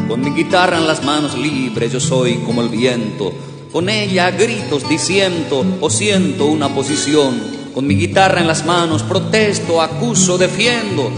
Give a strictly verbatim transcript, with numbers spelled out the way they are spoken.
Con mi guitarra en las manos libres yo soy como el viento. Con ella a gritos disiento o siento una posición. Con mi guitarra en las manos protesto, acuso, defiendo.